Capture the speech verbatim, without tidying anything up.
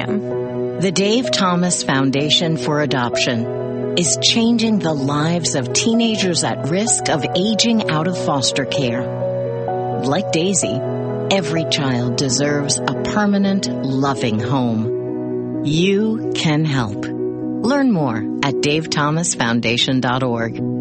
him. The Dave Thomas Foundation for Adoption is changing the lives of teenagers at risk of aging out of foster care. Like Daisy, every child deserves a permanent, loving home. You can help. Learn more at dave thomas foundation dot org.